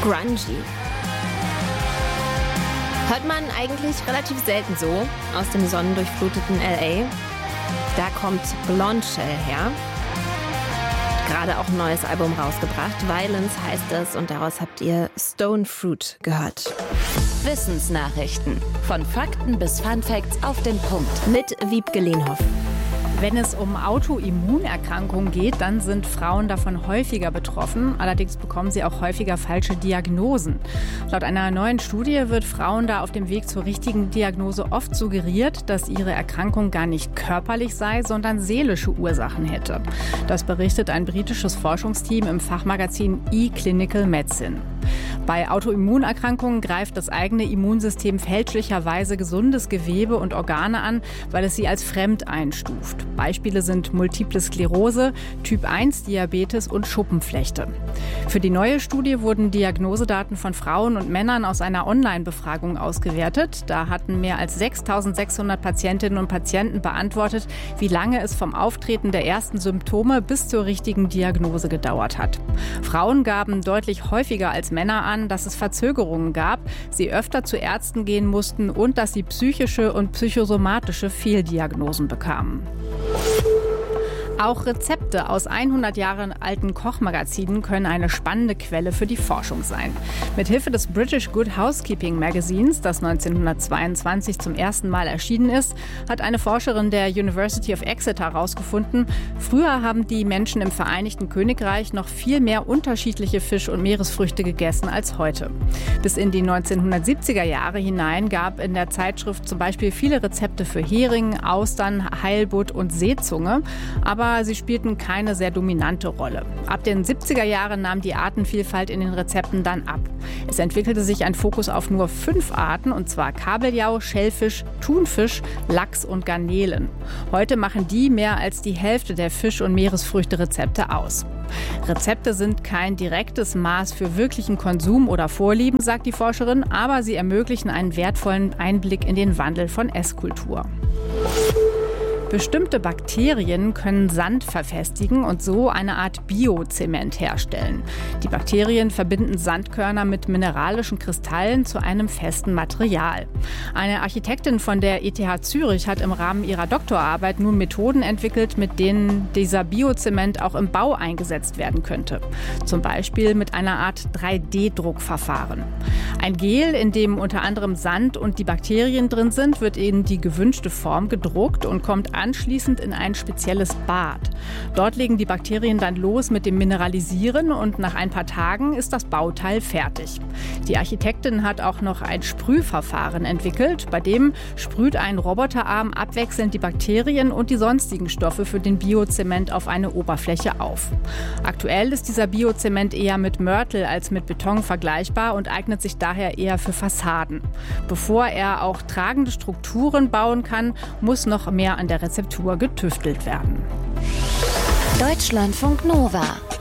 grungy. Hört man eigentlich relativ selten so aus dem sonnendurchfluteten L.A. Da kommt Blonde Shell her. Gerade auch ein neues Album rausgebracht. Violence heißt es und daraus habt ihr Stone Fruit gehört. Wissensnachrichten. Von Fakten bis Funfacts auf den Punkt. Mit Wiebke Lehnhoff. Wenn es um Autoimmunerkrankungen geht, dann sind Frauen davon häufiger betroffen. Allerdings bekommen sie auch häufiger falsche Diagnosen. Laut einer neuen Studie wird Frauen da auf dem Weg zur richtigen Diagnose oft suggeriert, dass ihre Erkrankung gar nicht körperlich sei, sondern seelische Ursachen hätte. Das berichtet ein britisches Forschungsteam im Fachmagazin eClinical Medicine. Bei Autoimmunerkrankungen greift das eigene Immunsystem fälschlicherweise gesundes Gewebe und Organe an, weil es sie als fremd einstuft. Beispiele sind Multiple Sklerose, Typ-1-Diabetes und Schuppenflechte. Für die neue Studie wurden Diagnosedaten von Frauen und Männern aus einer Online-Befragung ausgewertet. Da hatten mehr als 6.600 Patientinnen und Patienten beantwortet, wie lange es vom Auftreten der ersten Symptome bis zur richtigen Diagnose gedauert hat. Frauen gaben deutlich häufiger als Männer an, dass es Verzögerungen gab, sie öfter zu Ärzten gehen mussten und dass sie psychische und psychosomatische Fehldiagnosen bekamen. Auch Rezepte aus 100 Jahren alten Kochmagazinen können eine spannende Quelle für die Forschung sein. Mithilfe des British Good Housekeeping Magazins, das 1922 zum ersten Mal erschienen ist, hat eine Forscherin der University of Exeter herausgefunden, früher haben die Menschen im Vereinigten Königreich noch viel mehr unterschiedliche Fisch- und Meeresfrüchte gegessen als heute. Bis in die 1970er Jahre hinein gab in der Zeitschrift zum Beispiel viele Rezepte für Hering, Austern, Heilbutt und Seezunge, aber sie spielten keine sehr dominante Rolle. Ab den 70er Jahren nahm die Artenvielfalt in den Rezepten dann ab. Es entwickelte sich ein Fokus auf nur 5 Arten, und zwar Kabeljau, Schellfisch, Thunfisch, Lachs und Garnelen. Heute machen die mehr als die Hälfte der Fisch- und Meeresfrüchte-Rezepte aus. Rezepte sind kein direktes Maß für wirklichen Konsum oder Vorlieben, sagt die Forscherin, aber sie ermöglichen einen wertvollen Einblick in den Wandel von Esskultur. Bestimmte Bakterien können Sand verfestigen und so eine Art Biozement herstellen. Die Bakterien verbinden Sandkörner mit mineralischen Kristallen zu einem festen Material. Eine Architektin von der ETH Zürich hat im Rahmen ihrer Doktorarbeit nun Methoden entwickelt, mit denen dieser Biozement auch im Bau eingesetzt werden könnte. Zum Beispiel mit einer Art 3D-Druckverfahren. Ein Gel, in dem unter anderem Sand und die Bakterien drin sind, wird in die gewünschte Form gedruckt und kommt anschließend in ein spezielles Bad. Dort legen die Bakterien dann los mit dem Mineralisieren und nach ein paar Tagen ist das Bauteil fertig. Die Architektin hat auch noch ein Sprühverfahren entwickelt. Bei dem sprüht ein Roboterarm abwechselnd die Bakterien und die sonstigen Stoffe für den Biozement auf eine Oberfläche auf. Aktuell ist dieser Biozement eher mit Mörtel als mit Beton vergleichbar und eignet sich daher eher für Fassaden. Bevor er auch tragende Strukturen bauen kann, muss noch mehr an der Rezeptur getüftelt werden. Deutschlandfunk Nova